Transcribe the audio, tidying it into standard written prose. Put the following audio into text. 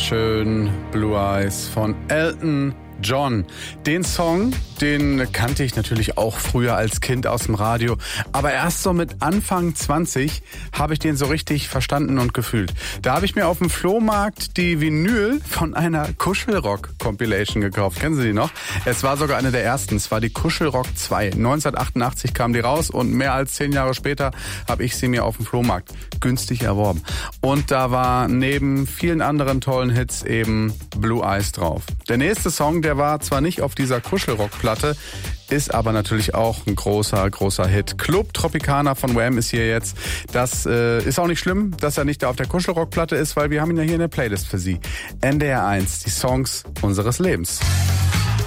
wunderschön Blue Eyes von Elton John. Den Song, den kannte ich natürlich auch früher als Kind aus dem Radio. Aber erst so mit Anfang 20 habe ich den so richtig verstanden und gefühlt. Da habe ich mir auf dem Flohmarkt die Vinyl von einer Kuschelrock-Compilation gekauft. Kennen Sie die noch? Es war sogar eine der ersten. Es war die Kuschelrock 2. 1988 kam die raus und mehr als 10 Jahre später habe ich sie mir auf dem Flohmarkt günstig erworben. Und da war neben vielen anderen tollen Hits eben Blue Eyes drauf. Der nächste Song, der war zwar nicht auf dieser Kuschelrock-Platte, ist aber natürlich auch ein großer Hit. Club Tropicana von Wham ist hier jetzt. Das ist auch nicht schlimm, dass er nicht da auf der Kuschelrock-Platte ist, weil wir haben ihn ja hier in der Playlist für Sie. NDR 1, die Songs unseres Lebens.